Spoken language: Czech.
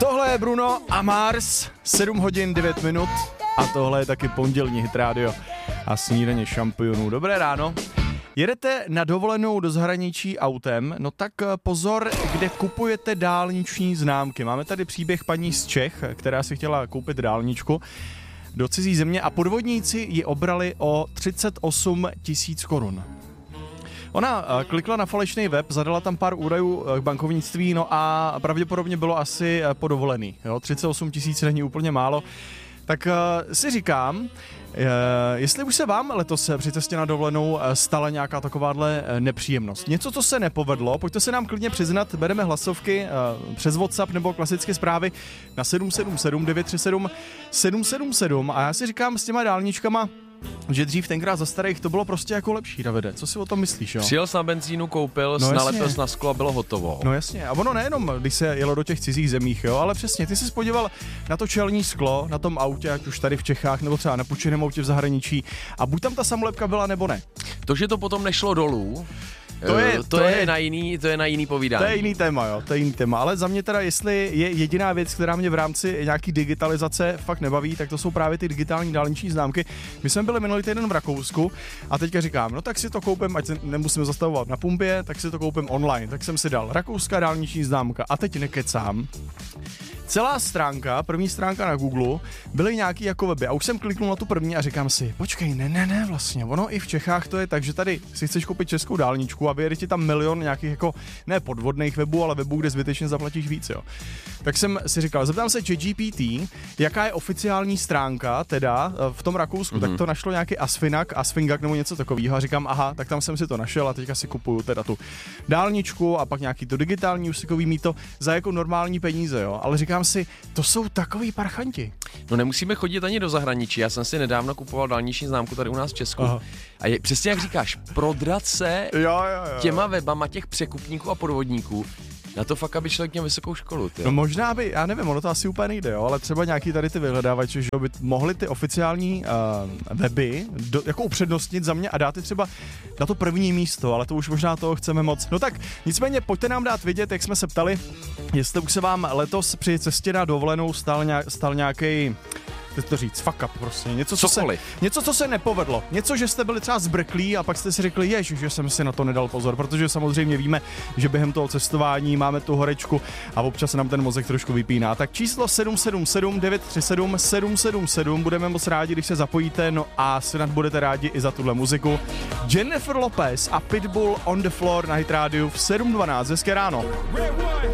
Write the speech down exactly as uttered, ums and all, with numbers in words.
Tohle je Bruno a Mars, sedm hodin devět minut a tohle je taky pondělní Hit Radio a snídaně šampionů. Dobré ráno. Jedete na dovolenou do zahraničí autem, no tak pozor, kde kupujete dálniční známky. Máme tady příběh paní z Čech, která si chtěla koupit dálničku do cizí země a podvodníci ji obrali o třicet osm tisíc korun. Ona klikla na falešný web, zadala tam pár údajů k bankovnictví, no a pravděpodobně bylo asi po dovolený. Jo? třicet osm tisíc není úplně málo. Tak uh, si říkám, uh, jestli už se vám letos při cestě na dovolenou stala nějaká takováhle nepříjemnost. Něco, co se nepovedlo, pojďte se nám klidně přiznat, bereme hlasovky uh, přes WhatsApp nebo klasické zprávy na sedm sedm sedm devět tři sedm sedm sedm sedm a já si říkám s těma dálničkama, že dřív tenkrát za starých to bylo prostě jako lepší, Davide. Co si o tom myslíš, jo? Přijel jsi na benzínu, koupil, no nalepil jsi na sklo a bylo hotovo. No jasně. A ono nejenom, když se jelo do těch cizích zemích, jo, ale přesně, ty jsi podíval na to čelní sklo, na tom autě, ať už tady v Čechách, nebo třeba na půjčeném autě v zahraničí, a buď tam ta samolepka byla, nebo ne. To, že to potom nešlo dolů, To je, to, to, je, je na jiný, to je na jiný povídání. To je jiný téma, jo, to je jiný téma, ale za mě teda, jestli je jediná věc, která mě v rámci nějaký digitalizace fakt nebaví, tak to jsou právě ty digitální dálniční známky. My jsme byli minulý týden v Rakousku a teďka říkám, no tak si to koupím, ať se nemusíme zastavovat na pumpě, tak si to koupím online. Tak jsem si dal rakouská dálniční známka a teď nekecám. Celá stránka, první stránka na Google, byly nějaký jako weby a už jsem kliknul na tu první a říkám si, počkej, ne, ne, ne, vlastně, ono i v Čechách to je tak, že tady si chceš koupit českou dálničku a vyjede ti tam milion nějakých jako, ne podvodných webů, ale webů, kde zbytečně zaplatíš víc, jo. Tak jsem si říkal, zeptám se ChatGPT, jaká je oficiální stránka teda v tom Rakousku, mm-hmm. tak to našlo nějaký Asfinag, Asfingak nebo něco takového a říkám, aha, tak tam jsem si to našel a teďka si kupuju teda tu dálničku a pak nějaký to digitální úsekový mýto za jako normální peníze, jo, ale říkám si, to jsou takový parchanti. No nemusíme chodit ani do zahraničí. Já jsem si nedávno kupoval dálniční známku tady u nás v Česku. Aha. A je, přesně jak říkáš, prodrat se jo, jo, jo. těma webama těch překupníků a podvodníků, na to fakt, aby člověk měl vysokou školu. Tyjo. No možná by, já nevím, ono to asi úplně nejde, jo, ale třeba nějaký tady ty vyhledávače, že by mohli ty oficiální uh, weby do, jako upřednostnit za mě a dát je třeba na to první místo, ale to už možná toho chceme moc. No tak nicméně pojďte nám dát vědět, jak jsme se ptali, jestli už se vám letos při cestě na dovolenou stal, nějak, stal nějaký, teď to říct, fuck up prostě, něco co, se, něco, co se nepovedlo, něco, že jste byli třeba zbrklí a pak jste si řekli, ježiš, že jsem si na to nedal pozor, protože samozřejmě víme, že během toho cestování máme tu horečku a občas se nám ten mozek trošku vypíná. Tak číslo sedm sedm sedm devět tři sedm sedm sedm sedm, budeme moc rádi, když se zapojíte, no a snad budete rádi i za tuhle muziku. Jennifer Lopez a Pitbull On The Floor na Hit Radio v sedm dvanáct, hezké ráno.